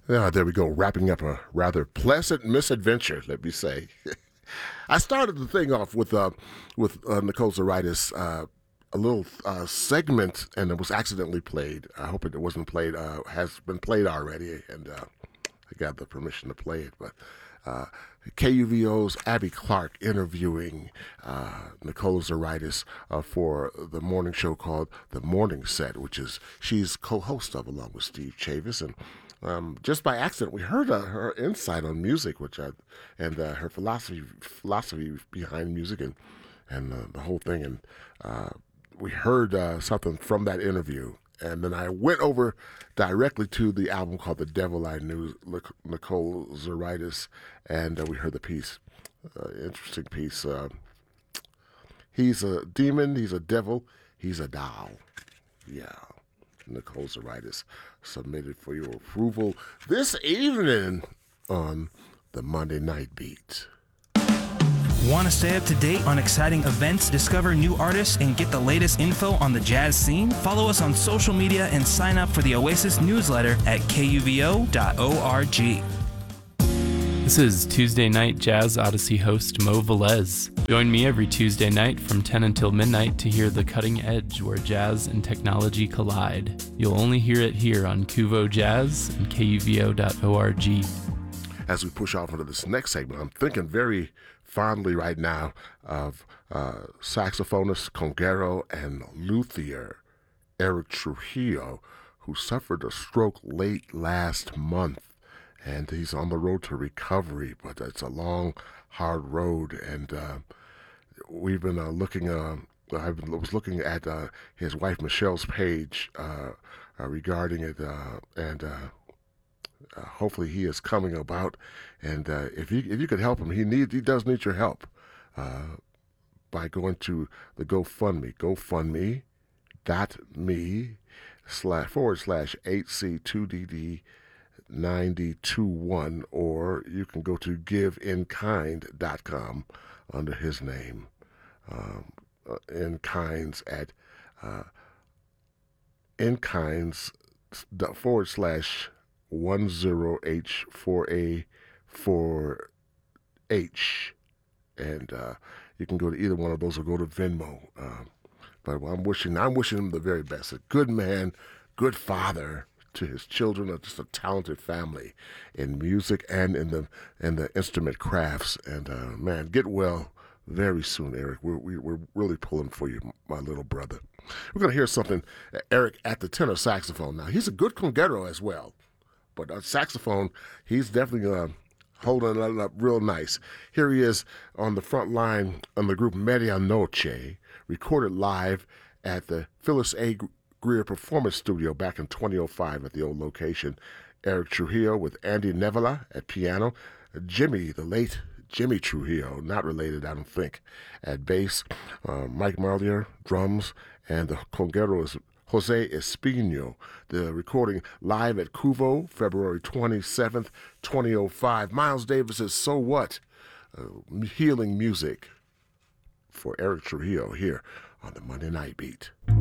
There we go, wrapping up a rather pleasant misadventure, let me say. I started the thing off with Nicole Zaritis, a little segment, and it was accidentally played. I hope it wasn't played, has been played already, and I got the permission to play it. But KUVO's Abby Clark interviewing Nicole Zaritis for the morning show called The Morning Set, which is she's co-host of along with Steve Chavis. And just by accident, we heard her insight on music, and her philosophy behind music and the whole thing. And we heard something from that interview. And then I went over directly to the album called The Devil I Knew, Nicole Zaritis, and we heard the piece. Interesting piece. He's a demon, he's a devil, he's a doll. Yeah. Nicole Zaritis submitted for your approval this evening on the Monday Night Beat. Want to stay up to date on exciting events, discover new artists, and get the latest info on the jazz scene? Follow us on social media and sign up for the Oasis newsletter at kuvo.org. This is Tuesday Night Jazz Odyssey host Mo Velez. Join me every Tuesday night from 10 until midnight to hear the cutting edge where jazz and technology collide. You'll only hear it here on Kuvo Jazz and kuvo.org. As we push off into this next segment, I'm thinking very fondly right now of saxophonist, conguero, and luthier Eric Trujillo, who suffered a stroke late last month. And he's on the road to recovery, but it's a long, hard road. And we've been looking. I was looking at his wife Michelle's page regarding it, and hopefully he is coming about. And if you could help him, he does need your help by going to the GoFundMe, GoFundMe.me/8C2DD 9021, or you can go to giveinkind.com under his name, inkinds at inkinds/10H4A4H, and you can go to either one of those or go to Venmo. But I'm wishing him the very best. A good man, good father to his children, just a talented family in music and in the instrument crafts. And man, get well very soon, Eric. We're really pulling for you, my little brother. We're gonna hear something, Eric at the tenor saxophone. Now he's a good conguero as well, but on saxophone he's definitely holding it up real nice. Here he is on the front line on the group Medianoche, recorded live at the Phyllis A. Greer Performance Studio back in 2005 at the old location. Eric Trujillo with Andy Nevela at piano, the late Jimmy Trujillo, not related I don't think, at bass, Mike Marlier, drums, and the conguero is Jose Espino. The recording live at Kuvo, February 27th, 2005. Miles Davis's So What? Healing music for Eric Trujillo here on the Monday Night Beat.